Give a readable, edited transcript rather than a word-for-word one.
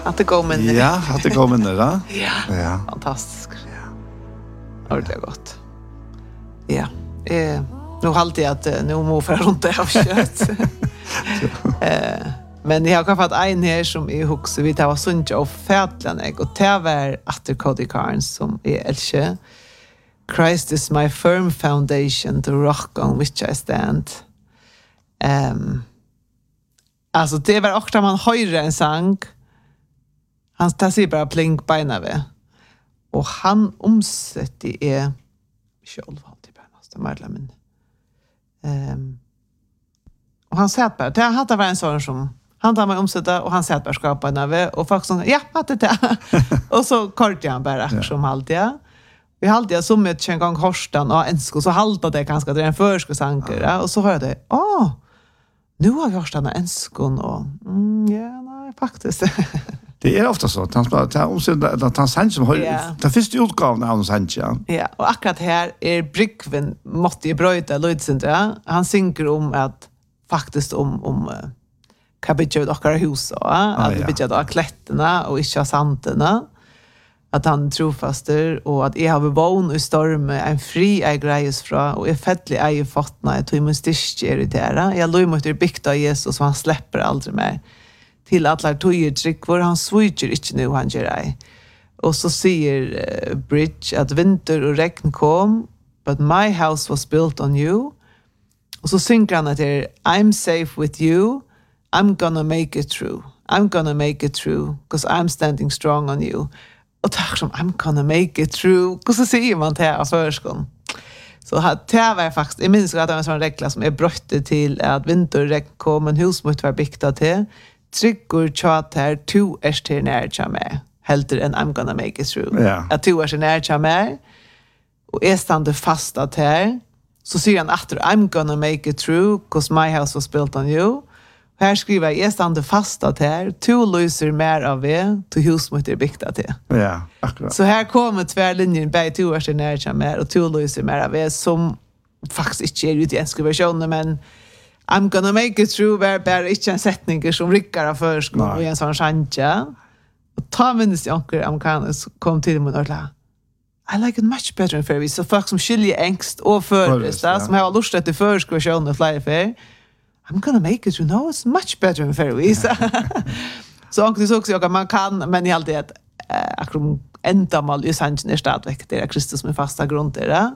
Att det går med Ja, att det går med det. Ja, fantastiskt. Ordentligt gott. Ja, nu halte jag att nu må för runt det av kött. Men jag har fått en här som är huxar vi det var sunt och färdlan och det var att Cody Carnes som är älske. Christ is my firm foundation, the rock on which I stand. Alltså det var också man höjer en sång. Han tar sig bara plink beina ved. Och han omsätter är själv alltid på nästa medlemmen. Och han säger bara, det hade varit en sån som han tar mig omsätta och han säger bara skapa en av och folk som ja, att det och så kortar han bara som alltid. Vi hade jag som ett en gång Horstan och en så halta det ganska det är en förskosanker och så hör jag det. Nu har Horstan en skon och ja, nej faktiskt. Det är ofta så att han sen som har den första utgåvan av sen ja, och akkurat här är Brickvin måste ju bryta Lloydsindra. Han synker om att faktiskt om kabitjut och hus att vi bygger då klätterna och inte santerna att han trofaster och att jag har vån i storm en fri är grejes fra och är fettlig är fatna att vi måste irritera jag lov mot byggt av Jesus så han släpper aldrig mer till att lära tojer trick var han switcher inte nu han gör ej och så säger Bridge att vinter och regn kom but my house was built on you och så synker han att I'm safe with you I'm gonna make it through. I'm gonna make it through because I'm standing strong on you. Och tack som I'm gonna make it through. Och så säger man det av förskon. Så det var faktiskt, jag minns att det var en sån regla som är bröttet till att vinterregn kom, men hus måste vara byggt till. Tryggor tjat här, 2 är till närtja med. Helter än I'm gonna make it through. Att 2 är till närtja med. Och är stande fast att här. Så säger han efter, I'm gonna make it through because my house was built on you. Här skriver jag stande fast att här 2 lyser mer av er till hus mot er byggt till. Ja, akkurat. Så här kommer tvärlinjen bäg 2 år sedan när jag mer och 2 lyser mer av er som faktiskt inte är ute i en versionen men I'm gonna make it through var bara inte en sättning som rickar av förskål och en sån chantja. Och ta minns jag onkel amerikaner kom till mig och la I like it much better in Fairways. Så folk som skiljer ängst och förresta som har lust att förskål och flyga för I'm gonna make it, you know, it's much better in Fairways. Så onkel så också jag man kan, men i allt det akrom ändamål i sanningen är stadväck, det är Kristus med fasta grund där.